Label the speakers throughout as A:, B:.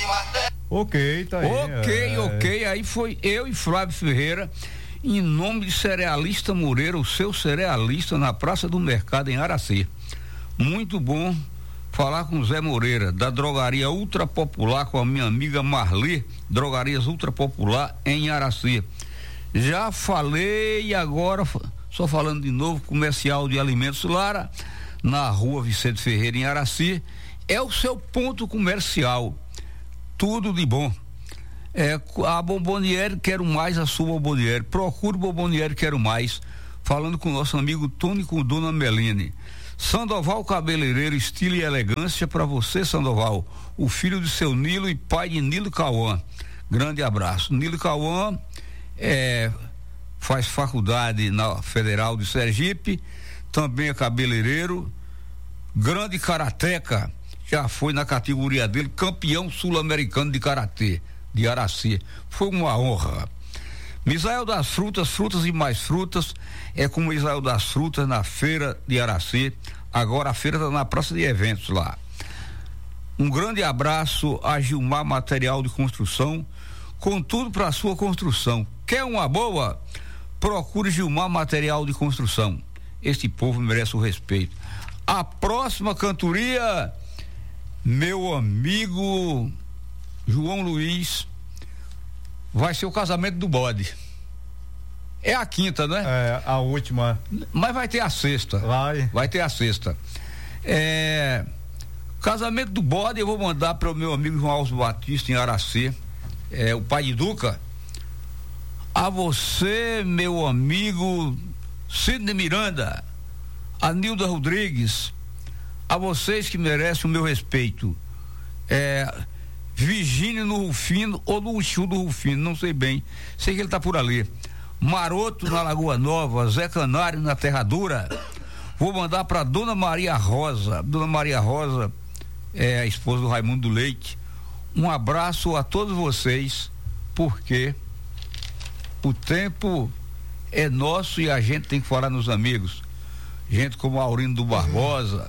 A: Ok, tá aí.
B: Ok. Aí foi eu e Flávio Ferreira, em nome de Cerealista Moreira, o seu cerealista na Praça do Mercado, em Araci. Muito bom falar com o Zé Moreira, da Drogaria Ultra Popular, com a minha amiga Marli, Drogarias Ultra Popular, em Araci. Já falei, agora, só falando de novo, Comercial de Alimentos Lara, na Rua Vicente Ferreira, em Araci. É o seu ponto comercial. Tudo de bom. A Bomboniere Quero Mais, a sua Bomboniere. Procure Bomboniere Quero Mais. Falando com o nosso amigo Tony, com Dona Meline. Sandoval Cabeleireiro, estilo e elegância para você, Sandoval. O filho de seu Nilo e pai de Nilo Cauã. Grande abraço. Nilo Cauã faz faculdade na Federal de Sergipe. Também é cabeleireiro. Grande karateca. Já foi na categoria dele, campeão sul-americano de karatê, de Araci. Foi uma honra. Misael das Frutas, frutas e mais frutas, é com o Misael das Frutas na feira de Araci. Agora a feira está na praça de eventos lá. Um grande abraço a Gilmar Material de Construção, com tudo para a sua construção. Quer uma boa? Procure Gilmar Material de Construção. Este povo merece o respeito. A próxima cantoria, meu amigo João Luiz, vai ser o casamento do bode. É a quinta, né?
A: É, a última.
B: Mas vai ter a sexta. Vai ter a sexta. Casamento do bode eu vou mandar para o meu amigo João Alves Batista, em Araci. O pai de Duca. A você, meu amigo Sidney Miranda, a Nilda Rodrigues, a vocês que merecem o meu respeito. Virgínio no Rufino ou no Uxu do Rufino, não sei bem. Sei que ele tá por ali. Maroto na Lagoa Nova, Zé Canário na Terra Dura. Vou mandar para Dona Maria Rosa. Dona Maria Rosa é a esposa do Raimundo do Leite. Um abraço a todos vocês, porque o tempo é nosso e a gente tem que falar nos amigos. Gente como Aurino do Barbosa.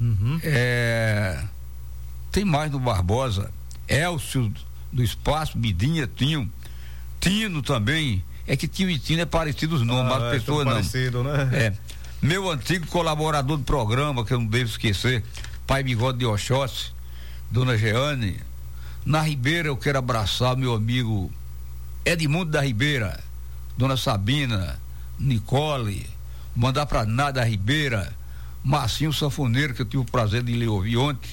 B: Tem mais do Barbosa. Elcio do Espaço, Bidinha, Tino também. É que Tino e Tino é parecido os nomes, mas pessoas não.
A: Parecido, né?
B: Meu antigo colaborador do programa, que eu não devo esquecer, pai Bigode de Oxóssi, Dona Jeane. Na Ribeira eu quero abraçar meu amigo Edmundo da Ribeira, Dona Sabina, Nicole, mandar pra Nada Ribeira, Marcinho Sanfoneiro, que eu tive o prazer de lhe ouvir ontem.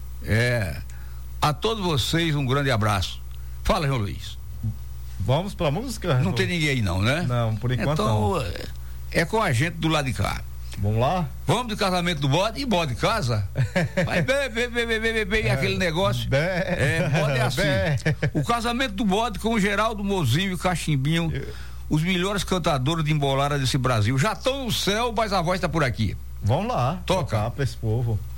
B: A todos vocês um grande abraço. Fala, João Luiz.
A: Vamos pra música?
B: Não tem ninguém aí não, né?
A: Não, por enquanto
B: então,
A: não.
B: É com a gente do lado de cá.
A: Vamos lá?
B: Vamos do casamento do bode e bode casa. Vai bem aquele negócio. Bode é assim. O casamento do bode com o Geraldo Mozinho e Cachimbinho, os melhores cantadores de embolada desse Brasil. Já estão no céu, mas a voz tá por aqui.
A: Vamos lá.
B: Toca
A: pra esse povo.